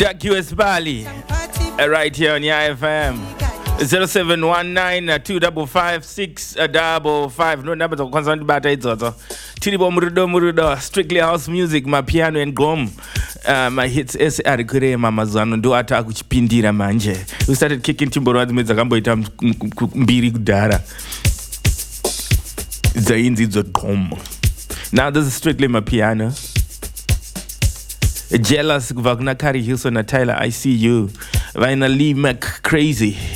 Duck US Bali, right here on Yaya FM. 0719-255-655. No number to constant bata itzoto. Tiribo murudo. Strictly house music, my piano and gom. My hits SR kure mamazano ndo ata kuchipindira manje. We started kicking timboro admeza kambo ita mbiri kudara. Zainzi gom. Now this is strictly my piano. Jealous Wagner Carrie Hilson Tyler I see you. Vaina Lee Mac Crazy.